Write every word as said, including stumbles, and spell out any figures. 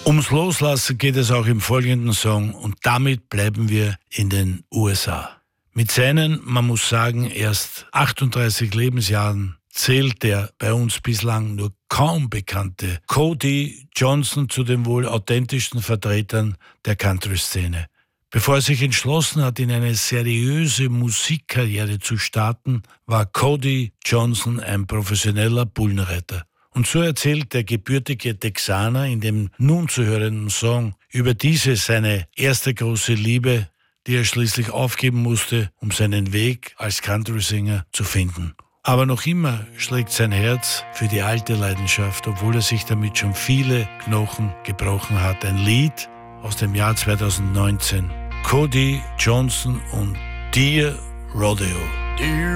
Ums Loslassen geht es auch im folgenden Song und damit bleiben wir in den U S A. Mit seinen, man muss sagen, erst achtunddreißig Lebensjahren zählt der bei uns bislang nur kaum bekannte Cody Johnson zu den wohl authentischsten Vertretern der Country-Szene. Bevor er sich entschlossen hat, in eine seriöse Musikkarriere zu starten, war Cody Johnson ein professioneller Bullenreiter. Und so erzählt der gebürtige Texaner in dem nun zu hörenden Song über diese seine erste große Liebe, die er schließlich aufgeben musste, um seinen Weg als Country-Singer zu finden. Aber noch immer schlägt sein Herz für die alte Leidenschaft, obwohl er sich damit schon viele Knochen gebrochen hat. Ein Lied aus dem Jahr zweitausendneunzehn. Cody Johnson und Dear Rodeo. Dear